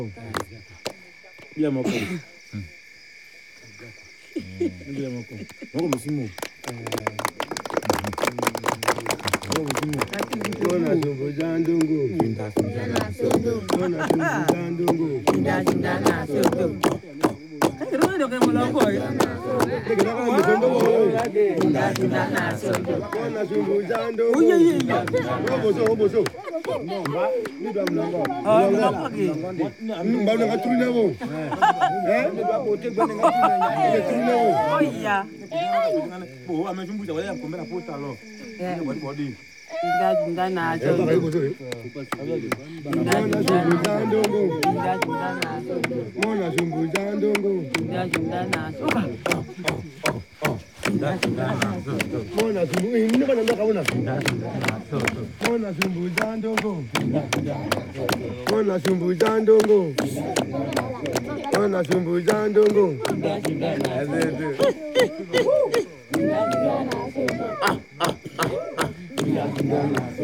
Bila moko. Bila moko. Moko msimu. Kona zungu jandungu. Jinda jinda sodo. Kona zungu jandungu. Jinda jinda sodo. Kero ke mulako. Kero ke sodo. Jinda jinda sodo. Kona zungu jandungu. Uye. Oboso. No, ba. Ni dam longo. Mbona ngathulile bo. Ni ba bote bana ngathulile. Oya. Bo amejumbuza wale yakombera posta lo. Body. Jinda na so. Mona zungu jandungu. Jinda na so. Mona zungu ni bana ndo kaona. Mona zungu jandungu. Mona zungu jandungu. Mona zungu jandungu.